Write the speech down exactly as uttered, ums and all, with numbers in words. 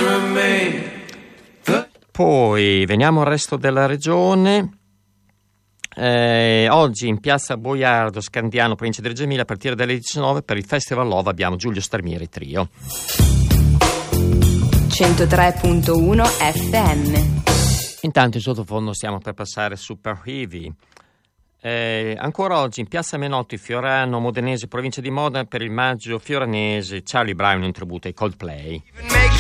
Poi veniamo al resto della regione. Eh, oggi in piazza Boiardo, Scandiano, provincia di Reggio Emilia, a partire dalle diciannove per il Festival Love abbiamo Giulio Starmieri Trio. centotré virgola uno F M. Intanto in sottofondo stiamo per passare Super Heavy. Eh, ancora oggi in piazza Menotti, Fiorano, Modenese, provincia di Modena, per il maggio fioranese, Charlie Brown in tributo ai Coldplay.